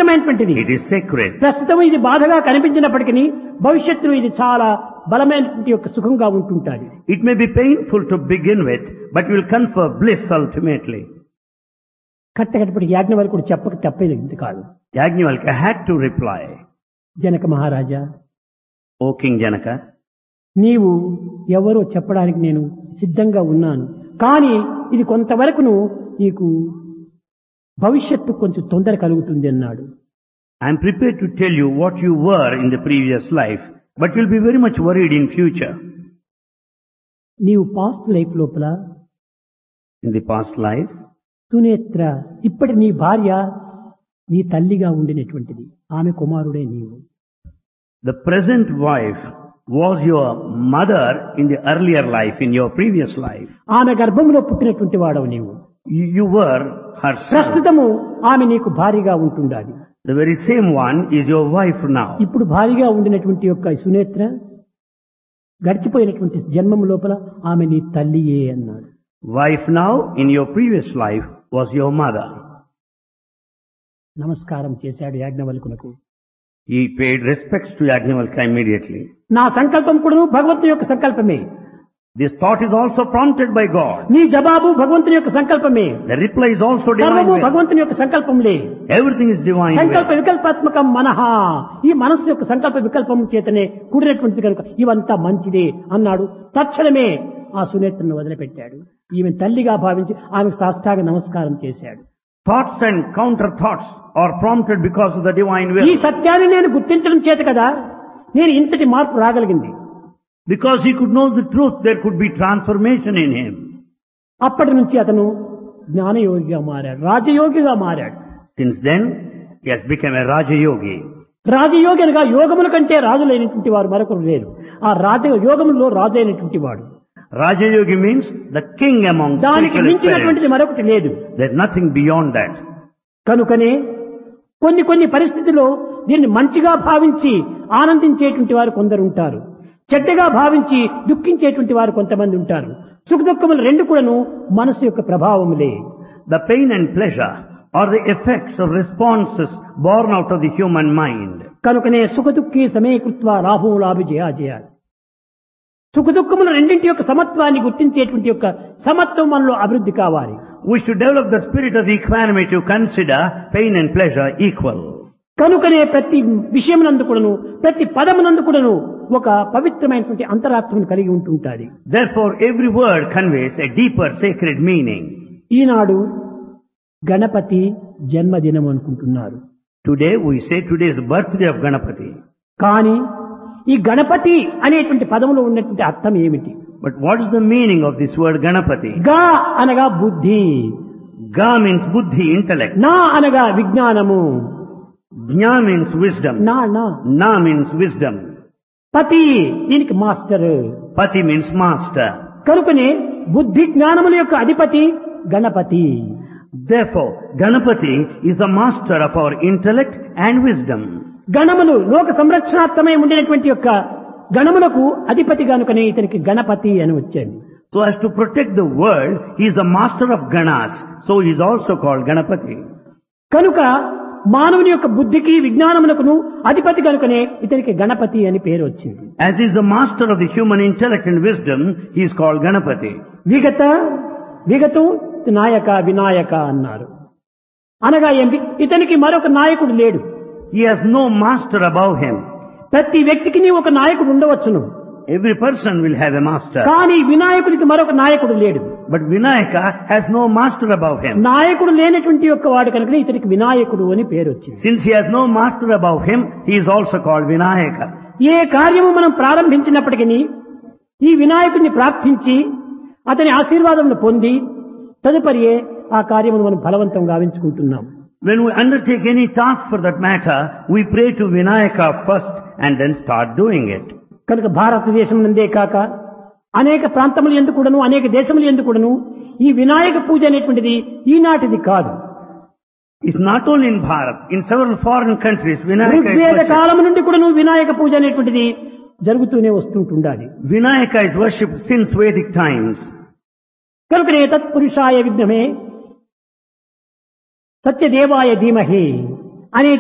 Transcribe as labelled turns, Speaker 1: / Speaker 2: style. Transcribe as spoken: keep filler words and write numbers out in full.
Speaker 1: పవిత్రమైనటువంటిది.
Speaker 2: It is sacred.
Speaker 1: ప్రస్తుతం ఇది బాధగా కనిపించినప్పటికీ భవిష్యత్తులో ఇది చాలా బలమైనటువంటి యొక్క సుఖంగా ఉంటుంటాది.
Speaker 2: It may be painful to begin with, but will confer bliss ultimately.
Speaker 1: కట్టకట్టపటి యాజ్ఞవల్కుడు చెప్పక తప్పేది కాదు.
Speaker 2: Yajnavalkya had to reply,
Speaker 1: Janaka Maharaja,
Speaker 2: O King Janaka,
Speaker 1: నీవు ఎవరో చెప్పడానికి నేను సిద్ధంగా ఉన్నాను. కానీ ఇది కొంతవరకును నీకు భవిష్యత్తు కొంచెం తొందర కలుగుతుంది అన్నాడు.
Speaker 2: I am prepared to tell you what you were in the previous life, but you'll be very much worried in future.
Speaker 1: నీవు పాస్ట్ లైఫ్ లోపల
Speaker 2: In the past life,
Speaker 1: Sunetra ఇప్పటి నీ భార్య నీ తల్లిగా ఉండినటువంటిది, ఆమె కుమారుడే నీవు.
Speaker 2: the present wife was your mother in the earlier life, in your previous life.
Speaker 1: ఆమె గర్భంలో పుట్టినటువంటి వాడవు నీవు.
Speaker 2: You, you were her son.
Speaker 1: ప్రస్తుతము ఆమె నీకు భార్యగా ఉంటుండాలి.
Speaker 2: The very same one is your wife now.
Speaker 1: ఇప్పుడు భార్యగా ఉండినటువంటి యొక్క సునేత్ర గడిచిపోయినటువంటి జన్మం లోపల ఆమె నీ తల్లియే అన్నాడు.
Speaker 2: Wife now in your previous life was your mother.
Speaker 1: నమస్కారం చేశాడు యాజ్ఞవల్కునకు.
Speaker 2: He paid respects to Yajnavalkya immediately.
Speaker 1: నా సంకల్పం కూడా భగవంతుని యొక్క సంకల్పమే.
Speaker 2: This thought is also prompted by God.
Speaker 1: నీ జవాబు భగవంతుని యొక్క సంకల్పమే.
Speaker 2: The reply is also divine
Speaker 1: సర్వము
Speaker 2: will.
Speaker 1: భగవంతుని యొక్క సంకల్పంలే.
Speaker 2: Everything is divine
Speaker 1: సంకల్ప
Speaker 2: will.
Speaker 1: వికల్పాత్మకం మనహ, ఈ మనస్సు యొక్క సంకల్ప వికల్పం చేతనే కూడినటువంటిది కనుక ఇవంతా మంచిదే అన్నాడు. తక్షణమే ఆ సునేత్రను వదిలిపెట్టాడు. ఈమె తల్లిగా భావించి ఆమెకు సాష్టాంగ నమస్కారం చేశాడు.
Speaker 2: Thoughts and counter thoughts are prompted because of the divine
Speaker 1: ఈ
Speaker 2: will.
Speaker 1: సత్యాన్ని నేను గుర్తించడం చేత కదా నేను ఇంతటి మార్పు రాగలిగింది.
Speaker 2: Because he could know the truth, there could be transformation in him.
Speaker 1: అప్పటి నుంచి అతను జ్ఞానయోగిగా మారాడు, రాజయోగిగా మారాడు.
Speaker 2: Since then, he has become a Raja Yogi.
Speaker 1: రాజయోగి అనగా యోగముల కంటే రాజులైనటువంటి వారు మరొకరు లేరు. ఆ రాజ యోగములో రాజు అయినటువంటి వాడు.
Speaker 2: Raja Yogi means the king among
Speaker 1: దానికి
Speaker 2: spiritual
Speaker 1: మించినటువంటిది
Speaker 2: aspirants.
Speaker 1: మరొకటి లేదు.
Speaker 2: There's nothing beyond that.
Speaker 1: కనుకనే కొన్ని కొన్ని పరిస్థితుల్లో దీన్ని మంచిగా భావించి ఆనందించేటువంటి వారు కొందరు ఉంటారు, చెడ్డగా భావించి దుఃఖించేటువంటి వారు కొంతమంది ఉంటారు. సుఖ దుఃఖములు రెండు కూడాను మనసు యొక్క ప్రభావములే.
Speaker 2: The pain and pleasure are the effects of responses born out of the human mind.
Speaker 1: కనుకనే సుఖ దుఃఖీ సమీకృత్వ లాభం లాభి జయాజయ. సుఖ దుఃఖములు రెండింటి యొక్క సమత్వాన్ని గుర్తించేటువంటి యొక్క సమత్వం మనలో అభివృద్ధి కావాలి.
Speaker 2: We should develop the spirit of equanimity to consider pain and pleasure equal.
Speaker 1: కనుకనే ప్రతి విషయమునందు కూడాను ప్రతి పదమునందు కూడాను ఒక పవిత్రమైనటువంటి అంతరాత్మను కలిగి ఉంటుంటాది.
Speaker 2: Therefore, every word conveys a deeper sacred meaning.
Speaker 1: ఈనాడు గణపతి జన్మదినం అనుకుంటున్నారు.
Speaker 2: Today, we say today is the birthday of Ganapati.
Speaker 1: కానీ ఈ గణపతి అనేటువంటి పదములో ఉన్నటువంటి అర్థం ఏమిటి?
Speaker 2: But what is the meaning of this word Ganapati?
Speaker 1: గా అనగా బుద్ధి,
Speaker 2: Ga means buddhi, intellect.
Speaker 1: నా అనగా విజ్ఞానము,
Speaker 2: Jna means wisdom.
Speaker 1: నా నా
Speaker 2: Na means wisdom.
Speaker 1: పతి దీనికి మాస్టర్.
Speaker 2: Pati means master.
Speaker 1: కనుకనే బుద్ధి జ్ఞానముల యొక్క అధిపతి Ganapati.
Speaker 2: Therefore, Ganapati is the master of our intellect and wisdom.
Speaker 1: గణములు లోక సంరక్షణార్థమై ఉండినటువంటి యొక్క గణములకు అధిపతి కనుకనే ఇతనికి గణపతి అని వచ్చాడు.
Speaker 2: So as to protect the world, he is the master of Ganas. So he is also called Ganapati.
Speaker 1: కనుక మానవుని యొక్క బుద్ధికి విజ్ఞానమునకును అధిపతి కనుకనే ఇతనికి గణపతి అని పేరు వచ్చింది.
Speaker 2: As he is the master of the human intellect and wisdom, he is called Ganapati.
Speaker 1: విగత విగతం నాయక వినాయక అన్నారు. అనగా ఏమిటి? ఇతనికి మరొక నాయకుడు లేడు.
Speaker 2: He has no master above him.
Speaker 1: ప్రతి వ్యక్తికి ఒక నాయకుడు ఉండవచ్చును,
Speaker 2: Every person will have a master.
Speaker 1: కానీ వినాయకుడికి మరొక నాయకుడు లేడు.
Speaker 2: But Vinayaka has no master above him.
Speaker 1: నాయకుడు లేనటువంటి యొక్క వాడు కనుక ఇతనికి వినాయకుడు అని పేరు వచ్చింది.
Speaker 2: Since he has no master above him, he is also called Vinayaka.
Speaker 1: ఏ కార్యము మనం ప్రారంభించినప్పటికీ ఈ వినాయకుడిని ప్రార్థించి అతని ఆశీర్వాదమును పొంది తదుపరియే ఆ కార్యమును మనం ఫలవంతం గావించుకుంటున్నాం.
Speaker 2: When we undertake any task for that matter, we pray to Vinayaka first and then start doing it.
Speaker 1: కనుక భారతదేశం నందే కాక అనేక ప్రాంతములు ఎందుకు కూడాను అనేక దేశములు ఎందుకు కూడాను ఈ వినాయక పూజ అనేటువంటిది ఈనాటిది కాదు.
Speaker 2: It's not only in Bharat, in several foreign countries, Vinayaka is
Speaker 1: Rigveda
Speaker 2: worshipped.
Speaker 1: కాలం నుండి కూడాను వినాయక పూజ అనేటువంటిది జరుగుతూనే వస్తుంటుండాలి.
Speaker 2: Vinayaka is worshipped since Vedic times.
Speaker 1: కనుకనే తత్పురుషాయ విద్మహే సత్యదేవాయ ధీమహి అనే